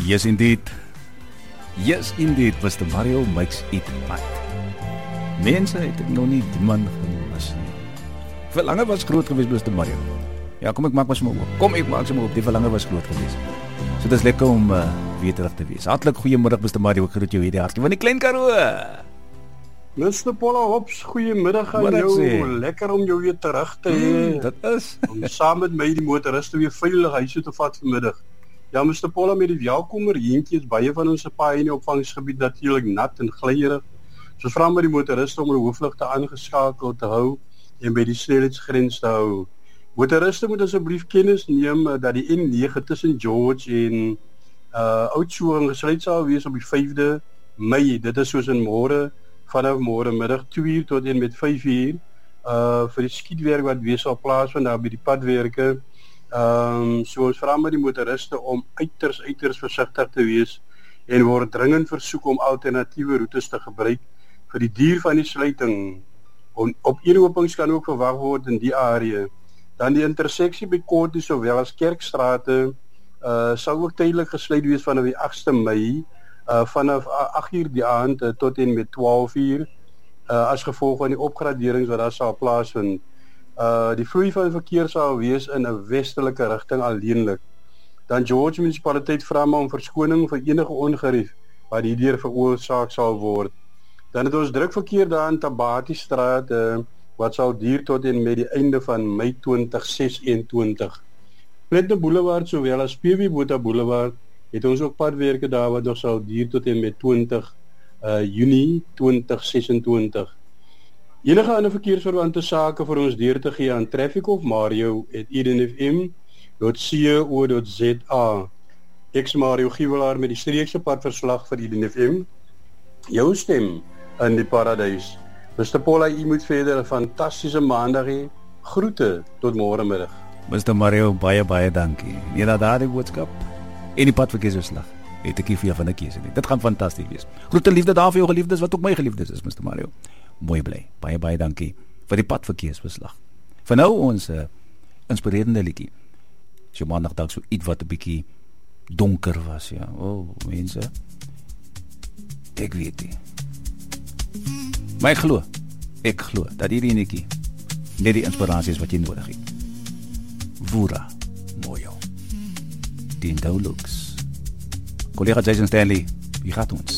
Yes, indeed. Yes, indeed. Mr. Mario makes it right. Mense het ek nog nie die man gemis nie. Verlange was groot geweest, Mr. Mario. Ja, kom ek maak maar sommer oop. Kom ek maak sommer oop. Die verlange was groot geweest. So dit is lekker om weer terug te wees. Hartlik goeiemiddag, Mr. Mario. Ek groet jou hierdie hartjie van die Klein Karoo. Mr. Paula Hops, goeiemiddag aan jou. Lekker om jou weer terug te hê. Dit is. Om saam met my die motoriste weer veilig huis toe te vat vanmiddag. Ja, Mr. Paula, met die welkomer hieentjie is baie van ons paai in die opvangsgebied natuurlik nat en glyierig. So vra maar die motoriste om hulle hoofligte aangeskakel te hou en by die snelheidsgrens te hou. Motoriste moet asseblief kennis neem dat die N9 tussen George en Oudtshoorn gesluit sal wees op die 5de Mei. Dit is soos in môre, vanaf môre middag 2 uur tot en met 5 uur vir die skietwerk wat weer sal plaasvind daar by die padwerke. So ons vra maar die motoriste om uiters versigtig te wees en word dringend versoek om alternatiewe roetes te gebruik vir die duur van die sluiting. Op inhopings kan ook verwag word in die area. Dan die interseksie by Kortie sowel as Kerkstrate sal ook tydelik gesluit wees vanaf die 8ste Mei vanaf 8 uur die aand tot en met 12 uur as gevolg van die opgraderings wat daar sal plaasvind. Die vloei van verkeer sal wees in 'n westelike rigting alleenlik. Dan George munisipaliteit vra maar om verskoning vir enige ongerief wat hierdeur veroorsaak sal word. Dan het ons druk verkeer daar in Tabati-straat wat sal duur tot en met die einde van Mei 2026. Clinton Boulevard sowel as PW Botha Boulevard het ons ook padwerke daar wat nog sal duur tot en met 20 Junie 2026. Enige ander verkeersverwante sake vir ons deur te gee aan Traffic of Mario@edenfm.co.za. Ek's Mario Giewelaar met die streekse padverslag vir Edenfm. Jou stem in die paradys. Mr. Paula, u moet verder 'n fantastiese maandag hê. Groete tot môre middag. Mr. Mario, baie dankie. Ja, daardie boodskap en die padverkeersverslag het ek hier vir jou van 'n keuse nie. Dit gaan fantasties wees. Groete liefde daar vir jou geliefdes wat ook my geliefdes is, Mr. Mario. Mooi bly. Baie dankie vir die padverkeersverslag. Vir nou ons inspirerende liedjie. So maandag dalk so iets wat 'n bietjie donker was, ja. Mense. Ek weet nie. Maar ek glo dat hierdie liedjie net die inspirasie is wat jy nodig het. Vura Moyo. Die Indolux. Collega Jason Stanley, wie gaat ons?